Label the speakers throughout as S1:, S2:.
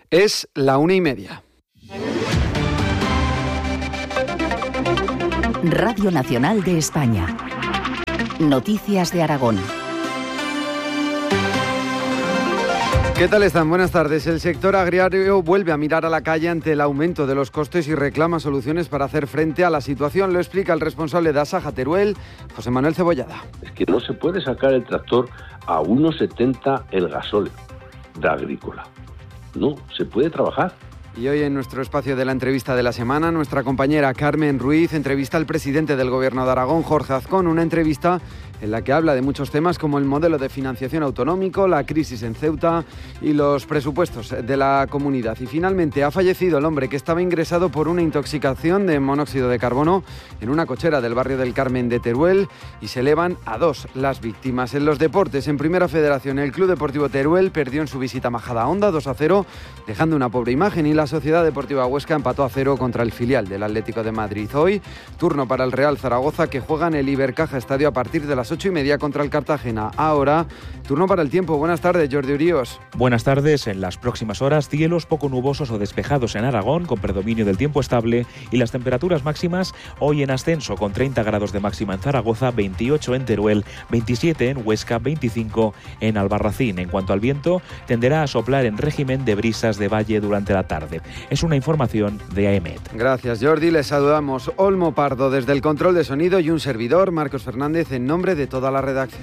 S1: Es la 1:30.
S2: Radio Nacional de España. Noticias de Aragón.
S1: ¿Qué tal están? Buenas tardes. El sector agrario vuelve a mirar a la calle ante el aumento de los costes y reclama soluciones para hacer frente a la situación. Lo explica el responsable de Asaja Teruel, José Manuel Cebollada.
S3: Es que no se puede sacar el tractor a 1,70 el gasóleo de agrícola. No, se puede trabajar.
S1: Y hoy en nuestro espacio de la entrevista de la semana, nuestra compañera Carmen Ruiz entrevista al presidente del Gobierno de Aragón, Jorge Azcón, una entrevista en la que habla de muchos temas como el modelo de financiación autonómico, la crisis en Ceuta y los presupuestos de la comunidad. Y finalmente ha fallecido el hombre que estaba ingresado por una intoxicación de monóxido de carbono en una cochera del barrio del Carmen de Teruel y se elevan a 2 las víctimas. En los deportes, en Primera Federación, el Club Deportivo Teruel perdió en su visita a Majadahonda 2-0, dejando una pobre imagen, y la Sociedad Deportiva Huesca empató a 0 contra el filial del Atlético de Madrid. Hoy, turno para el Real Zaragoza, que juega en el Ibercaja Estadio a partir de las 8:30 contra el Cartagena. Ahora, turno para el tiempo. Buenas tardes, Jordi Uríos.
S4: Buenas tardes. En las próximas horas, cielos poco nubosos o despejados en Aragón, con predominio del tiempo estable, y las temperaturas máximas hoy en ascenso, con 30 grados de máxima en Zaragoza, 28 en Teruel, 27 en Huesca, 25 en Albarracín. En cuanto al viento, tenderá a soplar en régimen de brisas de valle durante la tarde. Es una información de AEMET.
S1: Gracias, Jordi. Les saludamos Olmo Pardo desde el control de sonido y un servidor, Marcos Fernández, en nombre de toda la redacción.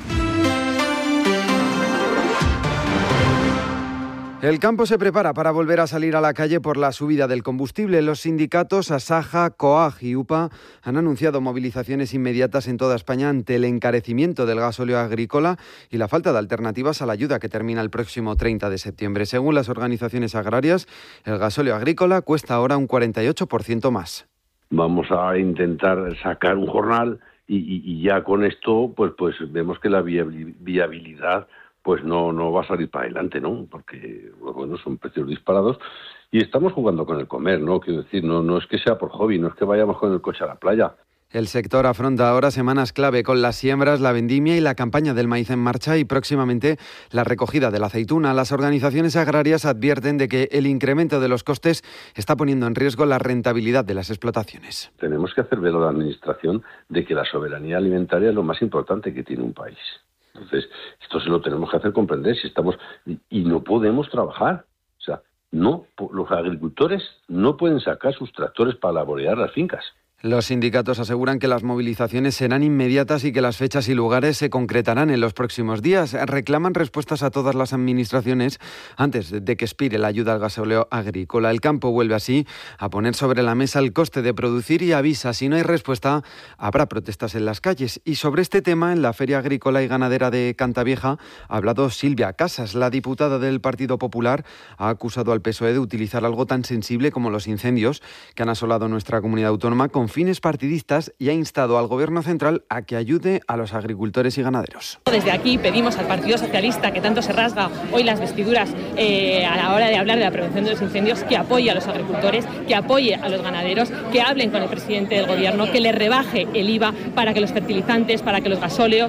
S1: El campo se prepara para volver a salir a la calle por la subida del combustible. Los sindicatos Asaja, COAG y UPA han anunciado movilizaciones inmediatas en toda España ante el encarecimiento del gasóleo agrícola y la falta de alternativas a la ayuda que termina el próximo 30 de septiembre. Según las organizaciones agrarias, el gasóleo agrícola cuesta ahora un 48% más.
S3: Vamos a intentar sacar un jornal y ya con esto pues vemos que la viabilidad pues no va a salir para adelante, ¿no? Porque, bueno, son precios disparados y estamos jugando con el comer, ¿no? Quiero decir, no es que sea por hobby, no es que vayamos con el coche a la playa.
S1: El sector afronta ahora semanas clave con las siembras, la vendimia y la campaña del maíz en marcha y próximamente la recogida de la aceituna. Las organizaciones agrarias advierten de que el incremento de los costes está poniendo en riesgo la rentabilidad de las explotaciones.
S3: Tenemos que hacer ver a la Administración de que la soberanía alimentaria es lo más importante que tiene un país. Entonces, esto se lo tenemos que hacer comprender si estamos y no podemos trabajar. O sea, no, los agricultores no pueden sacar sus tractores para laborear las fincas.
S1: Los sindicatos aseguran que las movilizaciones serán inmediatas y que las fechas y lugares se concretarán en los próximos días. Reclaman respuestas a todas las administraciones antes de que expire la ayuda al gasóleo agrícola. El campo vuelve así a poner sobre la mesa el coste de producir y avisa: si no hay respuesta, habrá protestas en las calles. Y sobre este tema, en la Feria Agrícola y Ganadera de Cantavieja ha hablado Silvia Casas. La diputada del Partido Popular ha acusado al PSOE de utilizar algo tan sensible como los incendios que han asolado nuestra comunidad autónoma con fines partidistas y ha instado al Gobierno central a que ayude a los agricultores y ganaderos.
S5: Desde aquí pedimos al Partido Socialista, que tanto se rasga hoy las vestiduras a la hora de hablar de la prevención de los incendios, que apoye a los agricultores, que apoye a los ganaderos, que hablen con el presidente del Gobierno, que le rebaje el IVA para que los fertilizantes, para que el gasóleo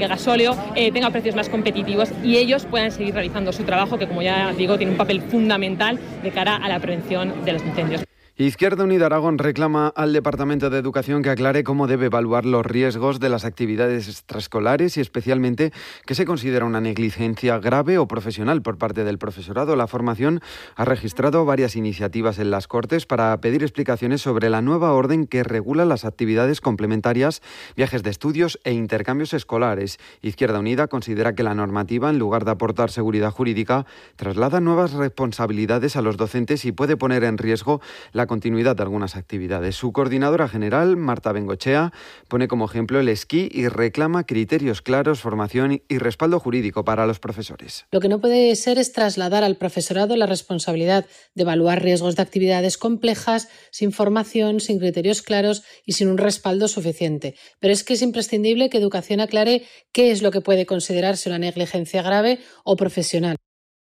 S5: tenga precios más competitivos y ellos puedan seguir realizando su trabajo, que, como ya digo, tiene un papel fundamental de cara a la prevención de los incendios.
S1: Izquierda Unida Aragón reclama al Departamento de Educación que aclare cómo debe evaluar los riesgos de las actividades extraescolares y especialmente qué se considera una negligencia grave o profesional por parte del profesorado. La formación ha registrado varias iniciativas en las Cortes para pedir explicaciones sobre la nueva orden que regula las actividades complementarias, viajes de estudios e intercambios escolares. Izquierda Unida considera que la normativa, en lugar de aportar seguridad jurídica, traslada nuevas responsabilidades a los docentes y puede poner en riesgo la continuidad de algunas actividades. Su coordinadora general, Marta Bengochea, pone como ejemplo el esquí y reclama criterios claros, formación y respaldo jurídico para los profesores.
S6: Lo que no puede ser es trasladar al profesorado la responsabilidad de evaluar riesgos de actividades complejas, sin formación, sin criterios claros y sin un respaldo suficiente. Pero es que es imprescindible que Educación aclare qué es lo que puede considerarse una negligencia grave o profesional.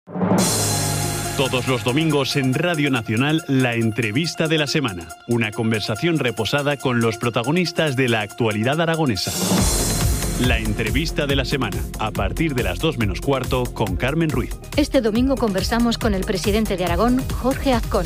S7: Todos los domingos en Radio Nacional, la entrevista de la semana. Una conversación reposada con los protagonistas de la actualidad aragonesa. La entrevista de la semana, a partir de las 2:15 con Carmen Ruiz.
S8: Este domingo conversamos con el presidente de Aragón, Jorge Azcón.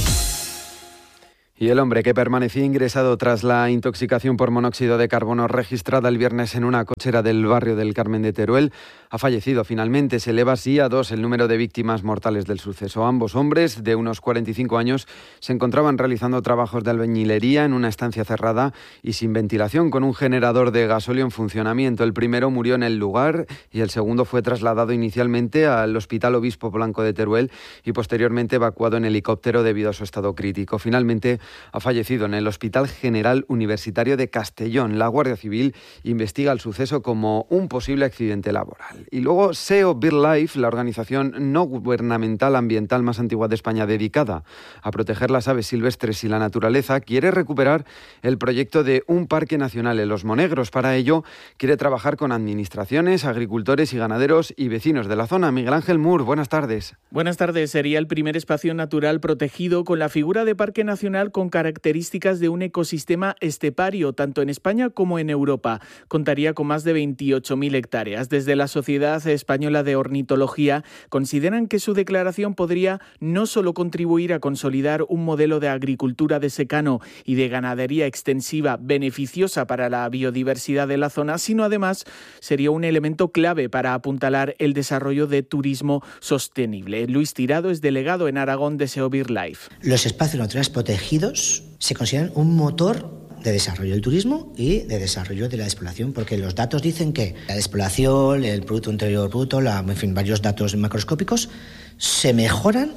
S1: Y el hombre que permanecía ingresado tras la intoxicación por monóxido de carbono registrada el viernes en una cochera del barrio del Carmen de Teruel ha fallecido finalmente. Se eleva así a 2 el número de víctimas mortales del suceso. Ambos hombres, de unos 45 años, se encontraban realizando trabajos de albañilería en una estancia cerrada y sin ventilación, con un generador de gasóleo en funcionamiento. El primero murió en el lugar y el segundo fue trasladado inicialmente al Hospital Obispo Blanco de Teruel y posteriormente evacuado en helicóptero debido a su estado crítico. Finalmente ha fallecido en el Hospital General Universitario de Castellón. La Guardia Civil investiga el suceso como un posible accidente laboral. Y luego SEO BirdLife, la organización no gubernamental ambiental más antigua de España dedicada a proteger las aves silvestres y la naturaleza, quiere recuperar el proyecto de un parque nacional en Los Monegros. Para ello, quiere trabajar con administraciones, agricultores y ganaderos y vecinos de la zona. Miguel Ángel Mur, buenas tardes.
S9: Buenas tardes. Sería el primer espacio natural protegido con la figura de parque nacional con características de un ecosistema estepario, tanto en España como en Europa. Contaría con más de 28.000 hectáreas. Desde la Sociedad Española de Ornitología consideran que su declaración podría no solo contribuir a consolidar un modelo de agricultura de secano y de ganadería extensiva beneficiosa para la biodiversidad de la zona, sino además sería un elemento clave para apuntalar el desarrollo de turismo sostenible. Luis Tirado es delegado en Aragón de SEO BirdLife.
S10: Los espacios naturales protegidos se consideran un motor de desarrollo del turismo y de desarrollo de la despoblación, porque los datos dicen que la despoblación, el Producto Interior Bruto, varios datos macroscópicos se mejoran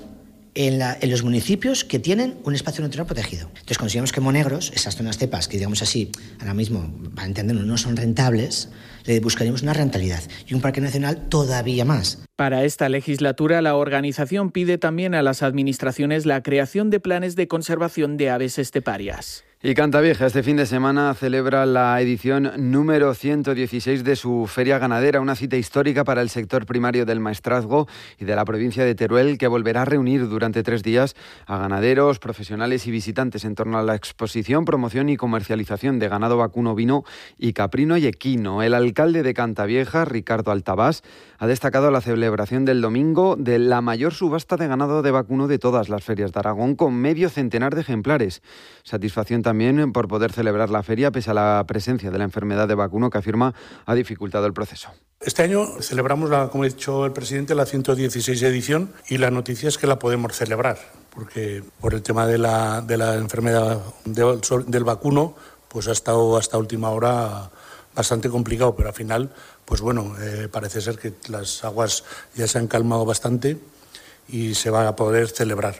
S10: en los municipios que tienen un espacio natural protegido. Entonces consideramos que Monegros, esas zonas cepas que digamos así, ahora mismo, para entenderlo, no son rentables, le buscaríamos una rentabilidad y un parque nacional todavía más.
S9: Para esta legislatura, la organización pide también a las administraciones la creación de planes de conservación de aves esteparias.
S1: Y Cantavieja este fin de semana celebra la edición número 116 de su Feria Ganadera, una cita histórica para el sector primario del maestrazgo y de la provincia de Teruel, que volverá a reunir durante 3 días a ganaderos, profesionales y visitantes en torno a la exposición, promoción y comercialización de ganado vacuno, ovino y caprino y equino. El alcalde de Cantavieja, Ricardo Altabás, ha destacado la celebración del domingo de la mayor subasta de ganado de vacuno de todas las ferias de Aragón, con medio centenar de ejemplares. Satisfacción también por poder celebrar la feria pese a la presencia de la enfermedad de vacuno, que afirma ha dificultado el proceso.
S11: Este año celebramos, como ha dicho el presidente, la 116 edición y la noticia es que la podemos celebrar, porque por el tema de la enfermedad del vacuno, pues ha estado hasta última hora bastante complicado, pero al final, pues bueno, parece ser que las aguas ya se han calmado bastante y se va a poder celebrar.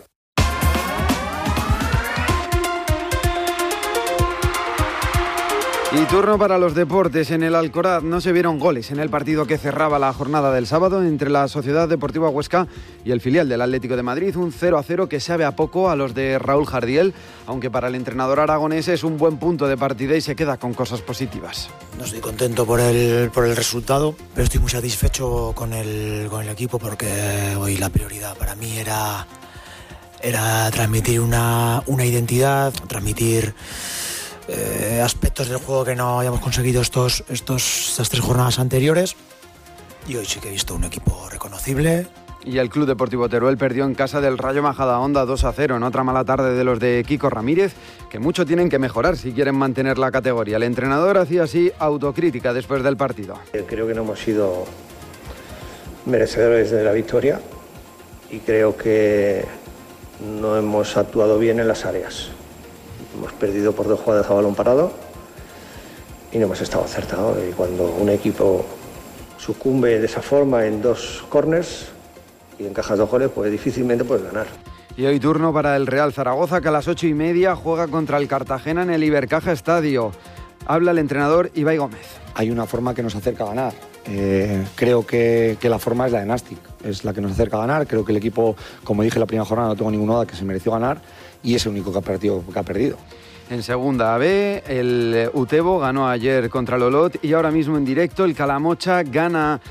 S1: Y turno para los deportes. En el Alcoraz no se vieron goles en el partido que cerraba la jornada del sábado entre la Sociedad Deportiva Huesca y el filial del Atlético de Madrid. Un 0-0 que sabe a poco a los de Raúl Jardiel, aunque para el entrenador aragonés es un buen punto de partida y se queda con cosas positivas.
S12: No estoy contento por el resultado, pero estoy muy satisfecho con el equipo, porque hoy la prioridad para mí era transmitir una identidad, transmitir aspectos del juego que no habíamos conseguido estas 3 jornadas anteriores, y hoy sí que he visto un equipo reconocible.
S1: Y el Club Deportivo Teruel perdió en casa del Rayo Majadahonda 2-0 en otra mala tarde de los de Kiko Ramírez, que mucho tienen que mejorar si quieren mantener la categoría. El entrenador hacía así autocrítica después del partido.
S13: Creo que no hemos sido merecedores de la victoria y creo que no hemos actuado bien en las áreas. Hemos perdido por 2 jugadas a balón parado y no hemos estado acertados. Y cuando un equipo sucumbe de esa forma en 2 corners y encajas 2 goles, pues difícilmente puedes ganar.
S1: Y hoy turno para el Real Zaragoza, que a las 8:30 juega contra el Cartagena en el Ibercaja Estadio. Habla el entrenador Ibai Gómez.
S14: Hay una forma que nos acerca a ganar. Creo que la forma es la de Nastic, es la que nos acerca a ganar. Creo que el equipo, como dije la primera jornada, no tengo ninguna duda que se mereció ganar, y es el único que ha perdido.
S1: En segunda B, el Utebo ganó ayer contra el Olot y ahora mismo en directo el Calamocha gana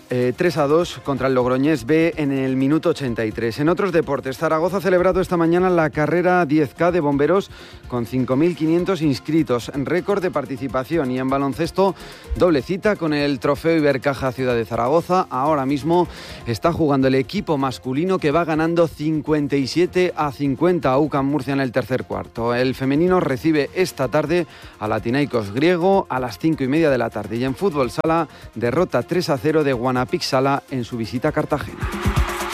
S1: 3-2 contra el Logroñés B en el minuto 83. En otros deportes, Zaragoza ha celebrado esta mañana la carrera 10K de bomberos con 5.500 inscritos, récord de participación. Y en baloncesto, doble cita con el trofeo Ibercaja Ciudad de Zaragoza. Ahora mismo está jugando el equipo masculino, que va ganando 57-50 a UCAM Murcia en el tercer cuarto. El femenino recibe esta tarde a Panathinaikos griego a las 5:30 de la tarde. Y en fútbol sala, derrota 3-0 de Guanapix Sala en su visita a Cartagena.